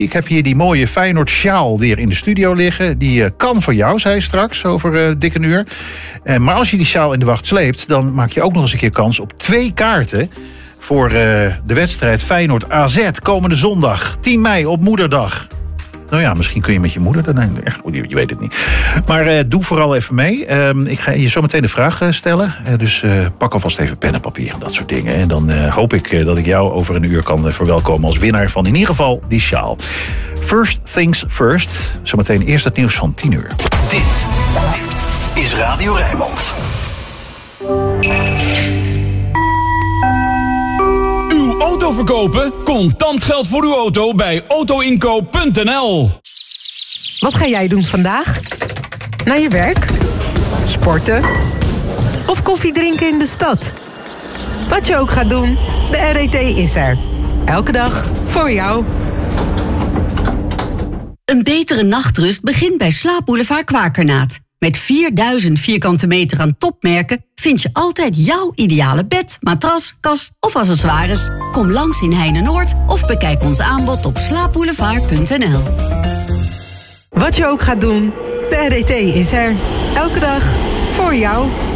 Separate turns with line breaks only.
Ik heb hier die mooie Feyenoord sjaal weer in de studio liggen. Die kan voor jou, zei je straks, over dik een uur. Maar als je die sjaal in de wacht sleept, dan maak je ook nog eens een keer kans op 2 kaarten voor de wedstrijd Feyenoord AZ komende zondag, 10 mei op Moederdag. Nou ja, misschien kun je met je moeder. Je weet het niet. Maar doe vooral even mee. Ik ga je zo meteen de vraag stellen. Dus pak alvast even pen en papier en dat soort dingen. En dan hoop ik dat ik jou over een uur kan verwelkomen als winnaar van in ieder geval die sjaal. First things first. Zometeen eerst het nieuws van 10 uur.
Dit is Radio Rijnmond.
Auto verkopen? Contant geld voor uw auto bij autoinkoop.nl.
Wat ga jij doen vandaag? Naar je werk? Sporten? Of koffie drinken in de stad? Wat je ook gaat doen, de RET is er. Elke dag voor jou.
Een betere nachtrust begint bij Slaapboulevard Kwakernaat. Met 4000 vierkante meter aan topmerken vind je altijd jouw ideale bed, matras, kast of accessoires. Kom langs in Heine-Noord of bekijk ons aanbod op slaapboulevard.nl.
Wat je ook gaat doen, de RET is er. Elke dag voor jou.